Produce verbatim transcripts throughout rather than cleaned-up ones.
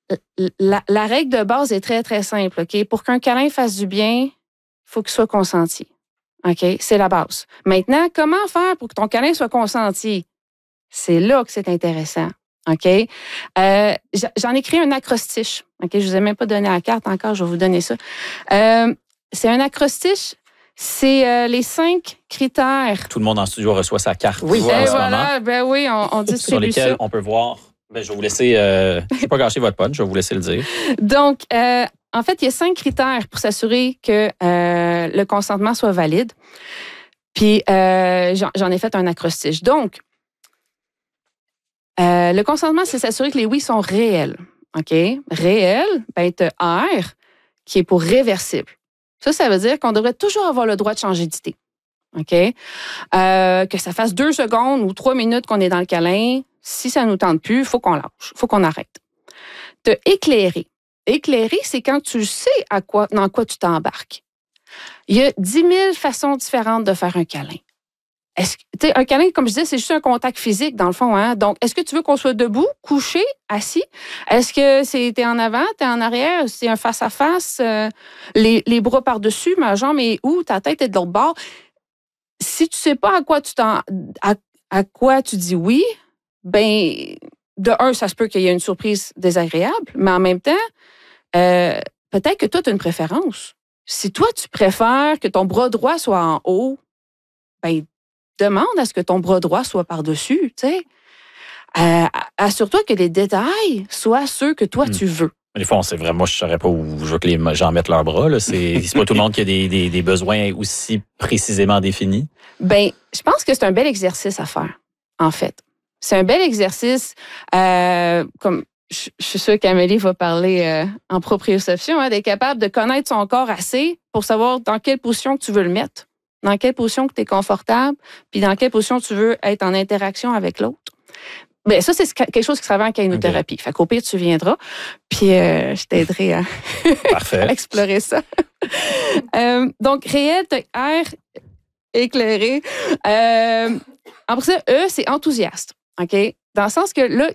la, la règle de base est très, très simple. OK? Pour qu'un câlin fasse du bien, il faut qu'il soit consenti. OK? C'est la base. Maintenant, comment faire pour que ton câlin soit consenti? C'est là que c'est intéressant. OK? Euh, j'en ai créé un acrostiche. OK? Je ne vous ai même pas donné la carte encore, je vais vous donner ça. Euh, c'est un acrostiche. C'est euh, les cinq critères. Tout le monde en studio reçoit sa carte. Oui, en et ce voilà, moment, ben oui, on, on distribue sur lesquelles ça. on peut voir. Ben, je vais vous laisser. Euh, je ne vais pas gâcher votre punch, je vais vous laisser le dire. Donc, euh, en fait, il y a cinq critères pour s'assurer que euh, le consentement soit valide. Puis, euh, j'en, j'en ai fait un acrostiche. Donc, euh, le consentement, c'est s'assurer que les oui sont réels. OK? Réel, ben, tu as R qui est pour réversible. Ça, ça veut dire qu'on devrait toujours avoir le droit de changer d'idée. OK? Euh, que ça fasse deux secondes ou trois minutes qu'on est dans le câlin, si ça ne nous tente plus, il faut qu'on lâche, il faut qu'on arrête. Te éclairer. Éclairer, c'est quand tu sais à quoi, dans quoi tu t'embarques. Il y a dix mille façons différentes de faire un câlin. Est-ce que, un câlin, comme je disais, c'est juste un contact physique, dans le fond. Hein? Donc, est-ce que tu veux qu'on soit debout, couché, assis? Est-ce que c'est t'es en avant, t'es en arrière? C'est un face-à-face? Euh, les, les bras par-dessus, ma jambe est où? Ta tête est de l'autre bord? Si tu sais pas à quoi tu t'en, à, à quoi tu dis oui, ben de un, ça se peut qu'il y ait une surprise désagréable, mais en même temps, euh, peut-être que toi, tu as une préférence. Si toi, tu préfères que ton bras droit soit en haut, ben demande à ce que ton bras droit soit par-dessus, tu sais. Euh, assure-toi que les détails soient ceux que toi, mmh. tu veux. Des fois, on sait vraiment, moi, je ne saurais pas où je veux que les gens mettent leurs bras. Là. C'est, c'est pas tout le monde qui a des, des, des besoins aussi précisément définis. Bien, je pense que c'est un bel exercice à faire, en fait. C'est un bel exercice, euh, comme je, je suis sûre qu'Amélie va parler euh, en proprioception, hein, d'être capable de connaître son corps assez pour savoir dans quelle position que tu veux le mettre, dans quelle position que tu es confortable, puis dans quelle position tu veux être en interaction avec l'autre. Bien, ça, c'est quelque chose qui se travaille en caïnothérapie. Okay. Fait qu'au pire, tu viendras, puis euh, je t'aiderai à, à explorer ça. euh, donc, réel, R, éclairé. Euh, après ça, E, c'est enthousiaste. OK? Dans le sens que là,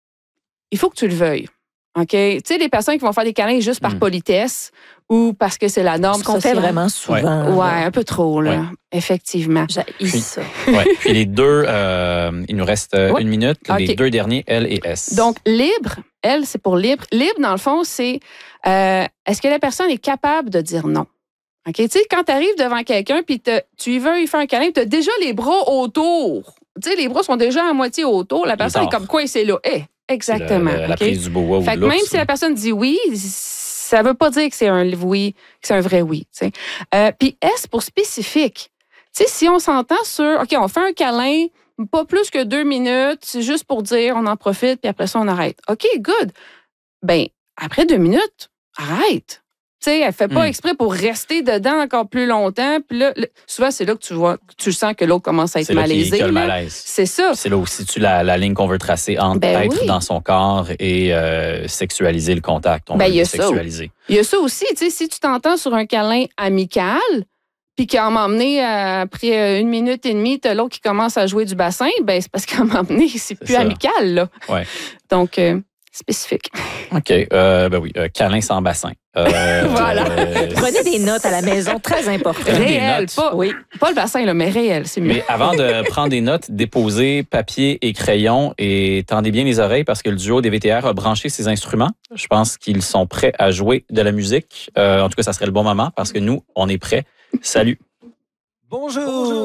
il faut que tu le veuilles. OK? Tu sais, les personnes qui vont faire des câlins juste par mm. politesse ou parce que c'est la norme Ce qu'on sociale. fait vraiment souvent. Ouais, ouais un peu trop, là. Ouais. Effectivement. J'haïs ça. Ouais. Puis les deux, euh, il nous reste ouais. une minute. Okay. Les deux derniers, L et S. Donc, libre, L, c'est pour libre. Libre, dans le fond, c'est euh, est-ce que la personne est capable de dire non? OK? Tu sais, quand tu arrives devant quelqu'un puis tu y veux, il fait un câlin, tu as déjà les bras autour. Tu sais, les bras sont déjà à moitié autour. La personne est comme quoi, c'est là. Hey, exactement. C'est le, la okay? prise du boa ou fait de que même l'ours, si la personne dit oui, ça ne veut pas dire que c'est un oui, que c'est un vrai oui. Euh, puis S pour spécifique. Tu sais, si on s'entend sur, OK, on fait un câlin, pas plus que deux minutes, c'est juste pour dire, on en profite, puis après ça, on arrête. OK, good. Bien, après deux minutes, arrête. Tu sais, elle ne fait pas mm. exprès pour rester dedans encore plus longtemps. Puis là, souvent, c'est là que tu vois, tu sens que l'autre commence à être c'est là malaisé. Qu'il y a le malaise. C'est ça. C'est là où si tu la, la ligne qu'on veut tracer entre ben être oui. dans son corps et euh, sexualiser le contact. On ben, veut il y a sexualiser. Il y a ça aussi. Tu sais, si tu t'entends sur un câlin amical, puis qu'à m'emmener après une minute et demie, t'as l'autre qui commence à jouer du bassin, ben c'est parce qu'à m'emmener, c'est, c'est plus ça. Amical, là. Ouais. Donc, euh, spécifique. OK. Euh, ben oui, euh, câlin sans bassin. Euh, voilà. Euh, Prenez des notes à la maison, très important. Réel, pas, oui. pas le bassin, là, mais réel, c'est mieux. Mais avant de prendre des notes, déposez papier et crayon et tendez bien les oreilles parce que le duo des V T R a branché ses instruments. Je pense qu'ils sont prêts à jouer de la musique. Euh, en tout cas, ça serait le bon moment parce que nous, on est prêts. Salut. Bonjour. Bonjour.